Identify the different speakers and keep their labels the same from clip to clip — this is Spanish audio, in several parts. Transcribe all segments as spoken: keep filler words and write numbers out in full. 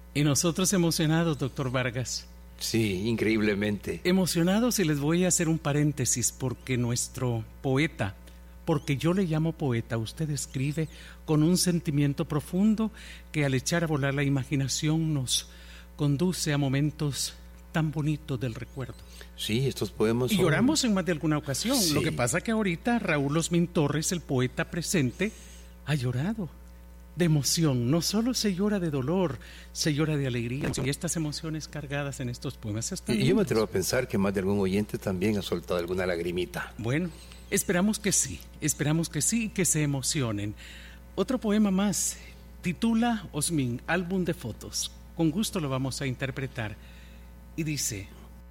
Speaker 1: Y nosotros emocionados, doctor Vargas.
Speaker 2: Sí, increíblemente.
Speaker 1: Emocionados, y les voy a hacer un paréntesis porque nuestro poeta, porque yo le llamo poeta, usted escribe con un sentimiento profundo que al echar a volar la imaginación nos conduce a momentos tan bonitos del recuerdo.
Speaker 2: Sí, estos poemas son...
Speaker 1: Y lloramos en más de alguna ocasión.
Speaker 2: Sí.
Speaker 1: Lo que pasa que ahorita Raúl Osmin Torres, el poeta presente, ha llorado de emoción. No solo se llora de dolor, se llora de alegría. Y estas emociones cargadas en estos poemas están...
Speaker 2: Y yo me atrevo a pensar que más de algún oyente también ha soltado alguna lagrimita.
Speaker 1: Bueno, esperamos que sí, esperamos que sí y que se emocionen. Otro poema más, titula Osmin, álbum de fotos. Con gusto lo vamos a interpretar. Y dice...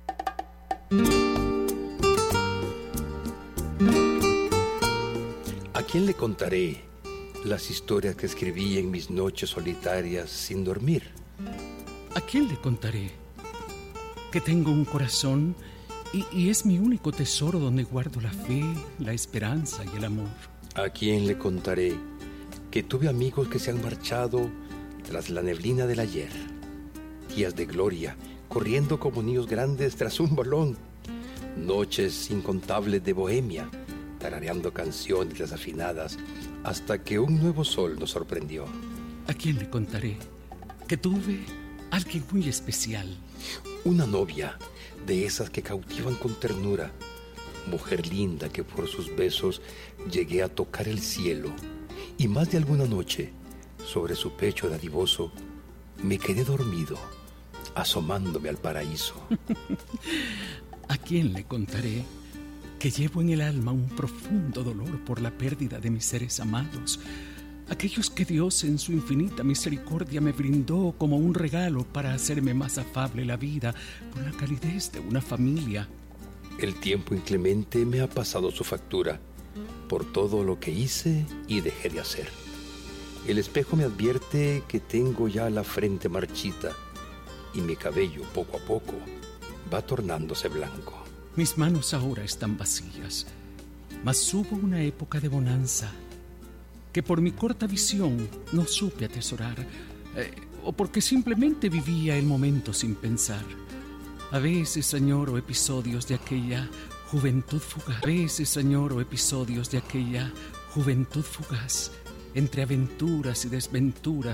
Speaker 2: ¿A quién le contaré las historias que escribí en mis noches solitarias sin dormir?
Speaker 1: ¿A quién le contaré que tengo un corazón y, y es mi único tesoro donde guardo la fe, la esperanza y el amor?
Speaker 2: ¿A quién le contaré que tuve amigos que se han marchado tras la neblina del ayer? Días de gloria, corriendo como niños grandes tras un balón. Noches incontables de bohemia, tarareando canciones desafinadas hasta que un nuevo sol nos sorprendió.
Speaker 1: ¿A quién le contaré que tuve alguien muy especial?
Speaker 2: Una novia de esas que cautivan con ternura, mujer linda que por sus besos llegué a tocar el cielo, y más de alguna noche sobre su pecho dadivoso me quedé dormido, asomándome al paraíso.
Speaker 1: ¿A quién le contaré que llevo en el alma un profundo dolor por la pérdida de mis seres amados, aquellos que Dios en su infinita misericordia me brindó como un regalo para hacerme más afable la vida con la calidez de una familia?
Speaker 2: El tiempo inclemente me ha pasado su factura por todo lo que hice y dejé de hacer. El espejo me advierte que tengo ya la frente marchita y mi cabello poco a poco va tornándose blanco.
Speaker 1: Mis manos ahora están vacías, mas hubo una época de bonanza que por mi corta visión no supe atesorar, eh, o porque simplemente vivía el momento sin pensar. A veces añoro episodios de aquella juventud fugaz, a veces añoro episodios de aquella juventud fugaz, entre aventuras y desventuras